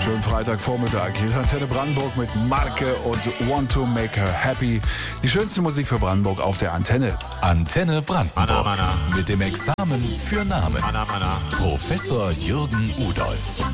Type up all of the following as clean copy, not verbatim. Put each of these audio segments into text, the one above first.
Schönen Freitagvormittag. Hier ist Antenne Brandenburg mit Marke und Want to Make Her Happy. Die schönste Musik für Brandenburg auf der Antenne. Antenne Brandenburg. Anna. Mit dem Examen für Namen. Anna. Professor Jürgen Udolf.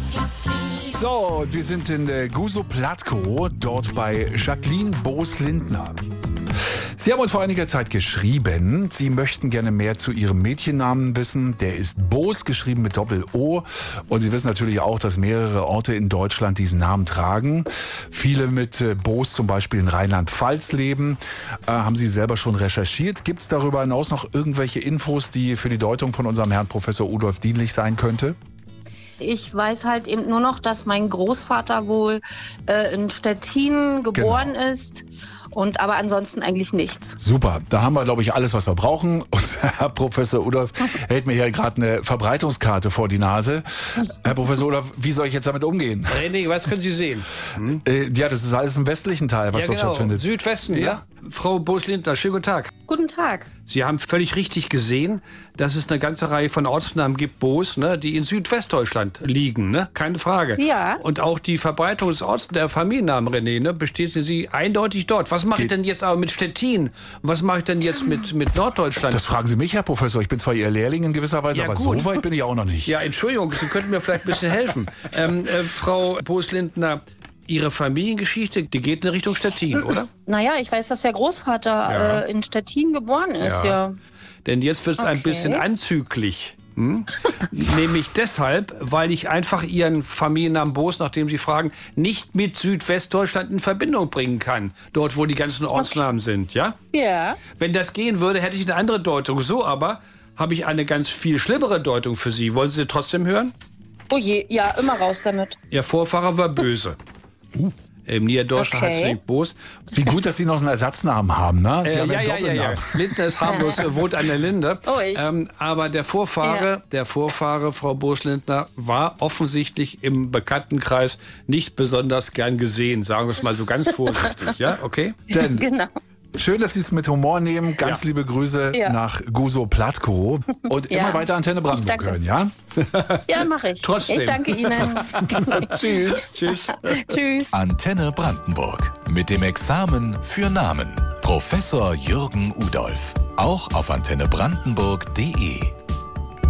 So, und wir sind in Gusow-Platkow, dort bei Jacqueline Boos-Lindner. Sie haben uns vor einiger Zeit geschrieben, Sie möchten gerne mehr zu Ihrem Mädchennamen wissen. Der ist Boos, geschrieben mit Doppel-O. Und Sie wissen natürlich auch, dass mehrere Orte in Deutschland diesen Namen tragen. Viele mit Boos zum Beispiel in Rheinland-Pfalz leben. Haben Sie selber schon recherchiert? Gibt es darüber hinaus noch irgendwelche Infos, die für die Deutung von unserem Herrn Professor Udolf dienlich sein könnte? Ich weiß halt eben nur noch, dass mein Großvater wohl in Stettin geboren ist. Aber ansonsten eigentlich nichts. Super, da haben wir, glaube ich, alles, was wir brauchen. Und Herr Professor Udolf hält mir hier gerade eine Verbreitungskarte vor die Nase. Herr Professor Udolf, wie soll ich jetzt damit umgehen? Nee, was können Sie sehen? Ja, das ist alles im westlichen Teil, was dort stattfindet. Südwesten, ja. Frau Boos-Lindner, schönen guten Tag. Guten Tag. Sie haben völlig richtig gesehen, dass es eine ganze Reihe von Ortsnamen gibt, Boos, ne, die in Südwestdeutschland liegen, ne? Keine Frage. Ja. Und auch die Verbreitung des Orts der Familiennamen, René, ne, besteht für Sie eindeutig dort. Was mache ich denn jetzt aber mit Stettin? Was mache ich denn jetzt mit Norddeutschland? Das fragen Sie mich, Herr Professor. Ich bin zwar Ihr Lehrling in gewisser Weise, aber gut. so weit bin ich auch noch nicht. Ja, Entschuldigung, Sie könnten mir vielleicht ein bisschen helfen. Frau Boos-Lindner, Ihre Familiengeschichte, die geht in Richtung Stettin, oder? Naja, ich weiß, dass der Großvater in Stettin geboren ist, ja. Denn jetzt wird es ein bisschen anzüglich. Nämlich deshalb, weil ich einfach Ihren Familiennamen Boos, nachdem Sie fragen, nicht mit Südwestdeutschland in Verbindung bringen kann. Dort, wo die ganzen Ortsnamen sind, ja? Ja. Wenn das gehen würde, hätte ich eine andere Deutung. So aber habe ich eine ganz viel schlimmere Deutung für Sie. Wollen Sie trotzdem hören? Oh je, ja, immer raus damit. Ihr Vorfahre war böse. Im Niederdeutschen heißt es Boos. Wie gut, dass Sie noch einen Ersatznamen haben, ne? Sie haben einen Doppelnamen. Lindner ist harmlos, wohnt an der Linde. Oh, ich. Aber der Vorfahre, Frau Boos-Lindner, war offensichtlich im Bekanntenkreis nicht besonders gern gesehen. Sagen wir es mal so ganz vorsichtig, ja? Okay? Denn Genau. schön, dass Sie es mit Humor nehmen. Ganz liebe Grüße nach Gusow-Platkow. Und immer weiter Antenne Brandenburg hören, ja? Ja, mache ich. Trotzdem. Ich danke Ihnen. Tschüss. Tschüss. Tschüss. Antenne Brandenburg. Mit dem Examen für Namen. Professor Jürgen Udolf. Auch auf antennebrandenburg.de.